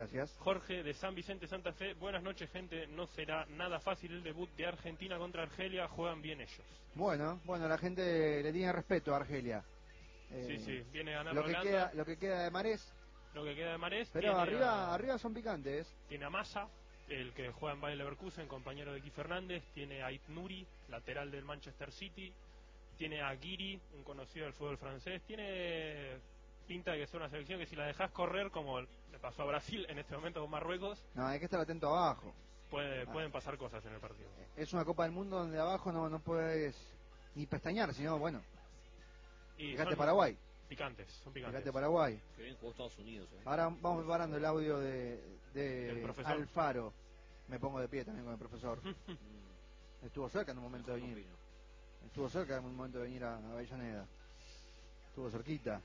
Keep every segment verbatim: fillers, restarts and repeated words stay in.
Gracias. Jorge de San Vicente, Santa Fe. Buenas noches, gente. No será nada fácil el debut de Argentina contra Argelia. Juegan bien ellos. Bueno, bueno, la gente le tiene respeto a Argelia. Eh, sí, sí, viene a ganar lo que Holanda. queda, lo que queda de Marés. Lo que queda de Marés. Pero arriba, a, arriba son picantes. Tiene a Massa, el que juega en Bayer Leverkusen, compañero de Guy Fernández. Tiene a Ait Nouri, lateral del Manchester City. Tiene a Guiri, un conocido del fútbol francés. Tiene pinta de que es una selección que si la dejas correr, como le pasó a Brasil en este momento con Marruecos, no, hay que estar atento abajo. Puede, ah. Pueden pasar cosas en el partido. Es una Copa del Mundo donde abajo no, no puedes ni pestañear, sino bueno. Y fíjate Paraguay. Picantes, son picantes. Fíjate Paraguay. Que bien jugó Estados Unidos. ¿eh? Ahora vamos preparando el audio de, de profesor Alfaro. Me pongo de pie también con el profesor. Estuvo cerca en un momento de venir. Estuvo cerca en un momento de venir a Avellaneda. Estuvo cerquita.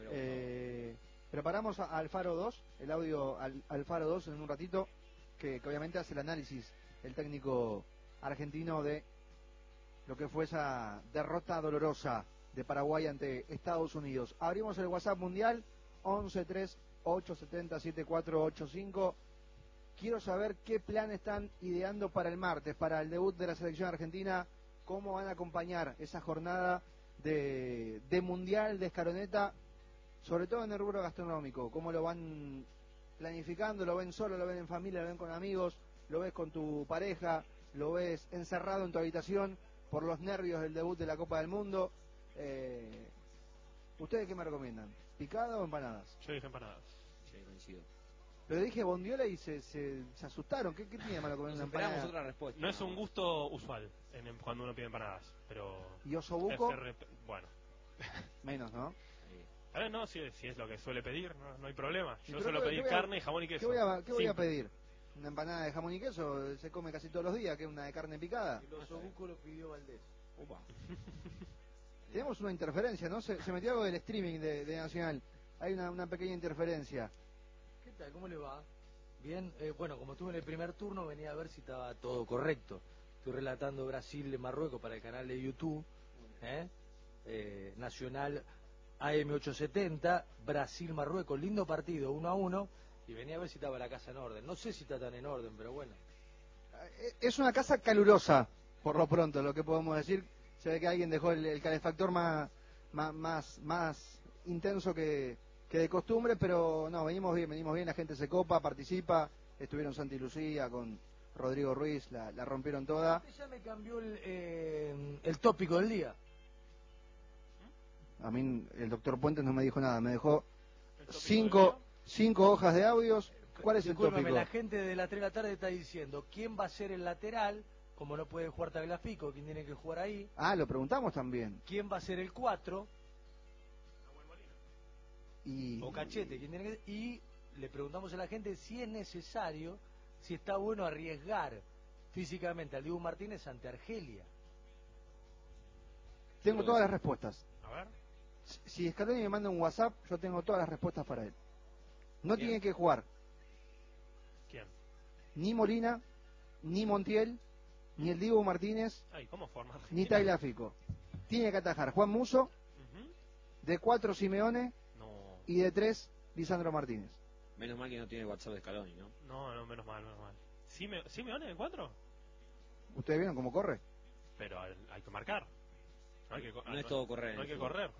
Eh, preparamos a Alfaro dos, el audio al, Alfaro dos en un ratito, que, que obviamente hace el análisis el técnico argentino de lo que fue esa derrota dolorosa de Paraguay ante Estados Unidos. Abrimos el WhatsApp mundial once tres ocho siete cero siete cuatro ocho cinco. Quiero saber qué plan están ideando para el martes, para el debut de la selección argentina. Cómo van a acompañar esa jornada de, de mundial de Escaroneta, sobre todo en el rubro gastronómico. Cómo lo van planificando, lo ven solo, lo ven en familia, lo ven con amigos, lo ves con tu pareja, lo ves encerrado en tu habitación por los nervios del debut de la Copa del Mundo. Eh, ¿Ustedes qué me recomiendan? ¿Picada o empanadas? Yo dije empanadas. Sí, coincido. Pero dije bondiola y se, se, se asustaron. ¿Qué, qué tiene malo comer una empanada? Esperamos otra respuesta. No es un gusto usual en, cuando uno pide empanadas, pero... ¿Y osobuco? Rep... Bueno. Menos, ¿no? A ver, no, si, si es lo que suele pedir, no, no hay problema. Yo suelo pedir carne, jamón y queso. ¿Qué voy a, qué voy a pedir? ¿Una empanada de jamón y queso? Se come casi todos los días, que es una de carne picada. El osobuco lo pidió Valdés. Opa. Tenemos una interferencia, ¿no? Se, se metió algo del streaming de, de Nacional. Hay una, una pequeña interferencia. ¿Qué tal? ¿Cómo le va? Bien, eh, bueno, como estuve en el primer turno, venía a ver si estaba todo correcto. Estoy relatando Brasil de Marruecos para el canal de YouTube, ¿eh? Eh, Nacional A M ochocientos setenta, Brasil-Marruecos, lindo partido, uno a uno, y venía a ver si estaba la casa en orden. No sé si está tan en orden, pero bueno. Es una casa calurosa, por lo pronto, lo que podemos decir. Se ve que alguien dejó el, el calefactor más, más, más, más intenso que... que de costumbre, pero no, venimos bien, venimos bien, la gente se copa, participa, estuvieron Santi Lucía con Rodrigo Ruiz, la, la rompieron toda. Ya me cambió el, eh, el tópico del día. A mí el doctor Puentes no me dijo nada, me dejó cinco, cinco hojas de audios. ¿Cuál es el tópico? La gente de las tres de la tarde está diciendo quién va a ser el lateral, como no puede jugar Tagliafico, quién tiene que jugar ahí. Ah, lo preguntamos también. ¿Quién va a ser el cuatro? Y... o Cachete, ¿quién tiene que... y le preguntamos a la gente si es necesario, si está bueno arriesgar físicamente al Dibu Martínez ante Argelia. Tengo todas las respuestas. A ver. Si Scaloni me manda un WhatsApp, yo tengo todas las respuestas para él. No ¿Quién? tiene que jugar ¿Quién? ni Molina, ni Montiel, ni el Dibu Martínez, Ay, ¿cómo forma Argentina? ni Tagliafico. Tiene que atajar Juan Musso, Uh-huh. de cuatro Simeone No, y de tres Lisandro Martínez. Menos mal que no tiene WhatsApp de Scaloni, ¿no? no, no, menos mal, menos mal. ¿Sí me, sí me de cuatro? ¿Ustedes vieron cómo corre? Pero hay, hay que marcar. No, hay que, co- No ah, es todo correr en No hay el que fútbol. correr.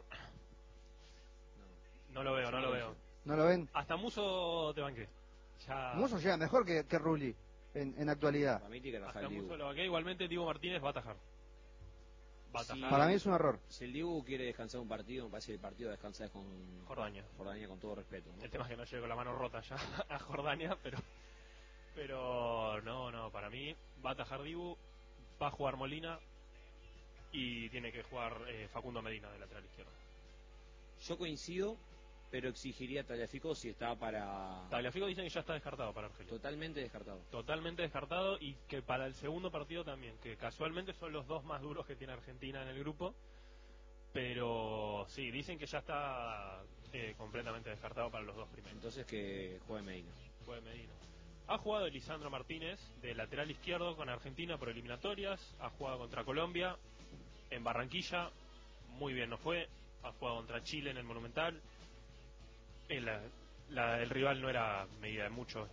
No lo veo, no lo veo. ¿No lo ven? Hasta Muso te banqué. Ya... Musso llega mejor que, que Rulli en, en actualidad. Para mí tiene que atajar Hasta el Muso Dibu. lo banqué. Igualmente Diego Martínez va a atajar. Va a Sí. atajar. Para mí es un error. Si el Dibu quiere descansar un partido, me parece que el partido descansa con Jordania. Jordania, con todo respeto, ¿no? El tema es que no llegue con la mano rota ya a Jordania, pero pero no, no, para mí va a atajar Dibu, va a jugar Molina y tiene que jugar eh, Facundo Medina de lateral izquierdo. Yo coincido, pero exigiría a Tagliafico si está para... Tagliafico dicen que ya está descartado para Argelia. Totalmente descartado. Totalmente descartado, y que para el segundo partido también, que casualmente son los dos más duros que tiene Argentina en el grupo, pero sí, dicen que ya está eh, completamente descartado para los dos primeros. Entonces que juegue Medina. Juegue Medina. Ha jugado Lisandro Martínez de lateral izquierdo con Argentina por eliminatorias, ha jugado contra Colombia en Barranquilla, muy bien no fue, ha jugado contra Chile en el Monumental. El, la, el rival no era medida de mucho,